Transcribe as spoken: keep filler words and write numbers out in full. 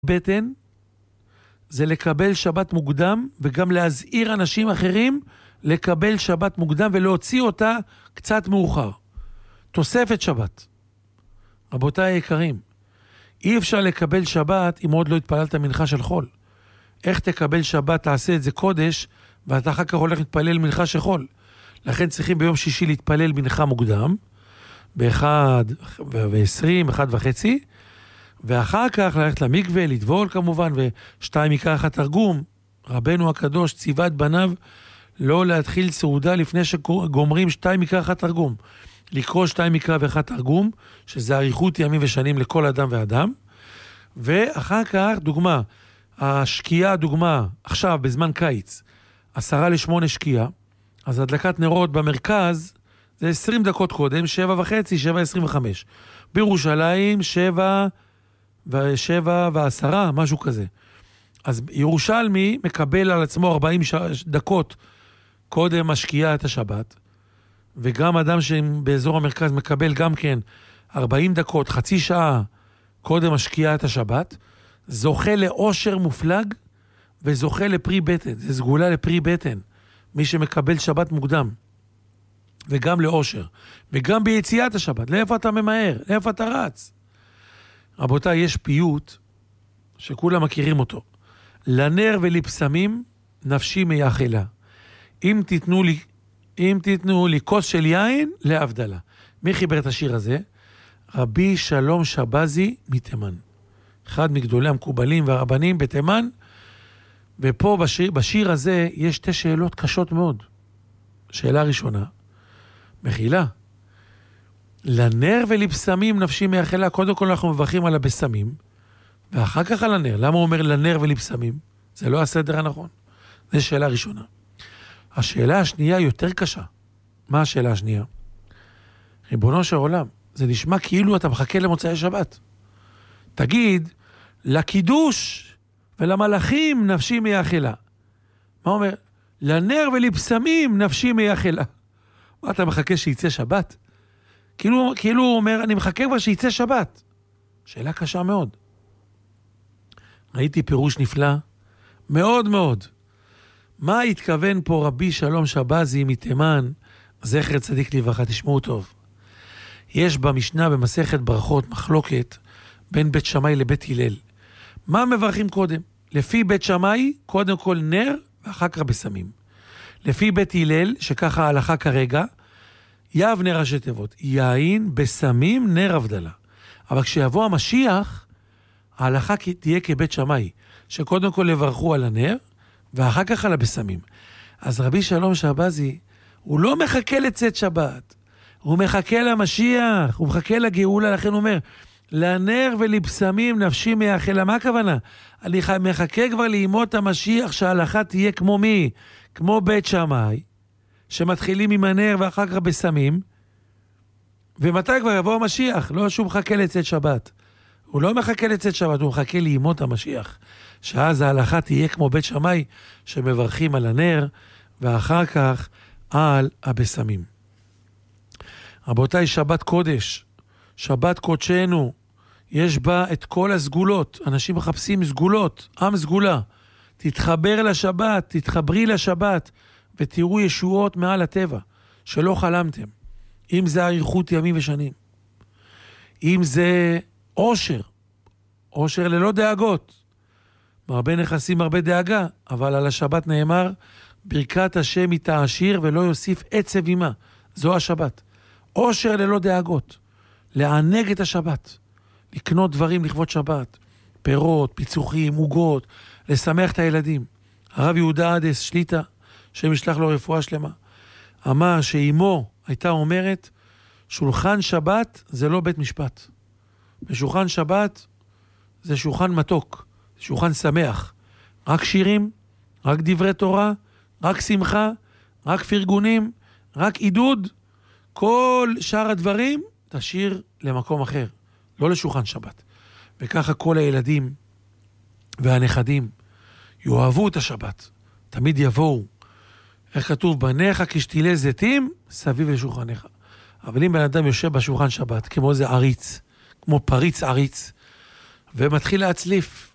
בטן זה לקבל שבת מוקדם, וגם להזהיר אנשים אחרים לקבל שבת מוקדם, ולהוציא אותה קצת מאוחר. תוספת שבת. רבותיי היקרים, אי אפשר לקבל שבת אם עוד לא התפללת מנחה של חול. איך תקבל שבת, תעשה את זה קודש, ואתה אחר כך הולך להתפלל מנחה של חול. לכן צריכים ביום שישי להתפלל מנחה מוקדם, באחד ועשרים, אחד וחצי, ואחר כך ללכת למקווה, לטבול כמובן, ושתיים יקרא אחת תרגום. רבנו הקדוש ציווה את בניו לא להתחיל סעודה לפני שגומרים שתיים יקרא אחת תרגום. לקרוא שתיים יקרא ואחת תרגום, שזה אריכות ימים ושנים לכל אדם ואדם. ואחר כך, דוגמה, השקיעה, דוגמה, עכשיו בזמן קיץ, עשרה לשמונה שקיעה, אז הדלקת נרות במרכז זה עשרים דקות קודם, שבע וחצי, שבע עשרים וחמש. בירושלים, שבע ושבע ועשרה, משהו כזה. אז ירושלמי מקבל על עצמו ארבעים דקות קודם השקיעה את השבת, וגם אדם שבאזור המרכז מקבל גם כן ארבעים דקות, חצי שעה קודם השקיעה את השבת, זוכה לאושר מופלג, וזוכה לפרי בטן. זה סגולה לפרי בטן. מי שמקבל שבת מוקדם. וגם לאושר. וגם ביציאת השבת. לאיפה אתה ממהר? לאיפה אתה רץ? רבותיי, יש פיוט שכולם מכירים אותו. לנר ולפסמים נפשי מייחלה. אם תיתנו לי, אם תיתנו לי כוס של יין, להבדלה. מי חיבר את השיר הזה? רבי שלום שבזי מתימן. אחד מגדולי המקובלים והרבנים בתימן. ופה בשיר, בשיר הזה יש שתי שאלות קשות מאוד. שאלה ראשונה, מחילה. לנר ולפסמים נפשי מייחלה, קודם כל אנחנו מברכים על הבשמים, ואחר כך על הנר. למה הוא אומר לנר ולפסמים? זה לא הסדר הנכון. זו שאלה ראשונה. השאלה השנייה יותר קשה. מה השאלה השנייה? ריבונו של עולם, זה נשמע כאילו אתה מחכה למוצאי שבת. תגיד, לקידוש ולמלאכים נפשי מייחלה. מה אומר? לנר ולפסמים נפשי מייחלה. מה אתה מחכה שיצא שבת? כאילו, כאילו הוא אומר, אני מחכה כבר שיצא שבת. שאלה קשה מאוד. ראיתי פירוש נפלא, מאוד מאוד. מה התכוון פה רבי שלום שבזי מתימן, זכר צדיק לברכה, תשמעו טוב. יש במשנה במסכת ברכות מחלוקת בין בית שמאי לבית הלל. מה מברכים קודם? לפי בית שמאי, קודם כל נר ואחר כך בשמים. לפי בית הלל, שככה ההלכה כרגע, יבנה ראשי תיבות, יין, בשמים, נר הבדלה. אבל כשיבוא המשיח, ההלכה תהיה כבית שמאי, שקודם כל לברכו על הנר, ואחר כך על הבשמים. אז רבי שלום שבזי, הוא לא מחכה לצאת שבת, הוא מחכה למשיח, הוא מחכה לגאולה, לכן הוא אומר, לנר ולבשמים נפשי מייחלה. מה הכוונה? אני מחכה כבר לימות המשיח, שההלכה תהיה כמו מי? כמו בית שמאי, שמתחילים עם הנר ואחר כך בשמים, ומתי כבר יבוא המשיח? לא שהוא מחכה לצאת שבת. הוא לא מחכה לצאת שבת, הוא מחכה לימות המשיח. שאז ההלכה תהיה כמו בית שמאי, שמברכים על הנר, ואחר כך על הבשמים. רבותיי, שבת קודש, שבת קודשנו, יש בה את כל הסגולות. אנשים מחפשים סגולות, עם סגולה. תתחבר לשבת, תתחברי לשבת, ותראו ישועות מעל הטבע, שלא חלמתם. אם זה אריכות ימים ושנים. אם זה אושר, אושר ללא דאגות. הרבה נכסים, הרבה דאגה, אבל על השבת נאמר, ברכת השם היא תעשיר ולא יוסיף עצב עמה. זו השבת. אושר ללא דאגות. לענג את השבת. לקנות דברים לכבוד שבת. פירות, פיצוחים, עוגות, לשמח את הילדים. הרב יהודה עדס שליטה, שמשלח לו רפואה שלמה, אמר שאימו הייתה אומרת, שולחן שבת זה לא בית משפט. בשולחן שבת זה שולחן מתוק, שולחן שמח. רק שירים, רק דברי תורה, רק שמחה, רק פרגונים, רק עידוד. כל שאר הדברים תשאיר למקום אחר, לא לשולחן שבת. וככה כל הילדים והנכדים יאהבו את השבת. תמיד יבואו. איך כתוב? בניך כשתילי זיתים סביב לשולחניך. אבל אם בן אדם יושב בשולחן שבת, כמו איזה עריץ, כמו פריץ עריץ, ומתחיל להצליף,